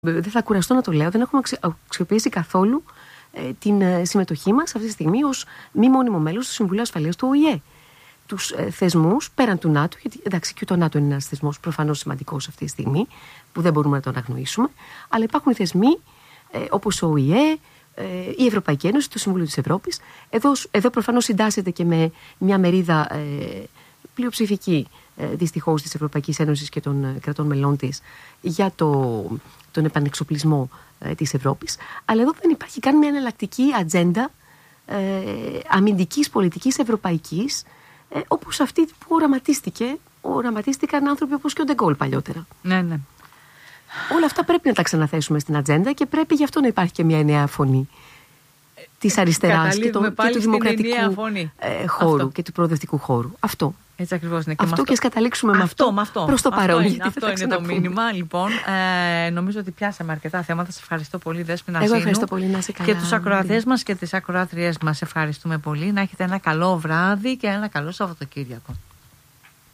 Δεν θα κουραστώ να το λέω, δεν έχουμε αξιοποιήσει καθόλου την συμμετοχή μας αυτή τη στιγμή ως μη μόνιμο μέλος του Συμβουλίου Ασφαλείας του ΟΗΕ. Τους θεσμούς πέραν του ΝΑΤΟ, γιατί εντάξει και το ΝΑΤΟ είναι ένας θεσμός προφανώς σημαντικός αυτή τη στιγμή, που δεν μπορούμε να τον αναγνωρίσουμε, αλλά υπάρχουν θεσμοί όπως ο ΟΗΕ, η Ευρωπαϊκή Ένωση, το Συμβούλιο της Ευρώπης. Εδώ προφανώς συντάσσεται και με μια μερίδα πλειοψηφική δυστυχώς της Ευρωπαϊκής Ένωσης και των κρατών μελών της για τον επανεξοπλισμό της Ευρώπης. Αλλά εδώ δεν υπάρχει καν μια εναλλακτική ατζέντα αμυντικής πολιτικής ευρωπαϊκής, όπως αυτή που οραματίστηκαν άνθρωποι όπως και ο Ντεγκόλ παλιότερα. Ναι, ναι. Όλα αυτά πρέπει να τα ξαναθέσουμε στην ατζέντα και πρέπει γι' αυτό να υπάρχει και μια νέα φωνή της αριστεράς και του δημοκρατικού χώρου αυτό. Και του προοδευτικού χώρου. Αυτό. Έτσι ακριβώς είναι. Αυτό και ας καταλήξουμε με αυτό προς το παρόν. Αυτό είναι το μήνυμα. Λοιπόν, νομίζω ότι πιάσαμε αρκετά θέματα. Σε ευχαριστώ πολύ, Δέσποινα Ασίνου. Εγώ ευχαριστώ πολύ, να είσαι καλά. Και τους ακροατές μας και τις ακροάτριές μας ευχαριστούμε πολύ. Να έχετε ένα καλό βράδυ και ένα καλό Σαββατοκύριακο.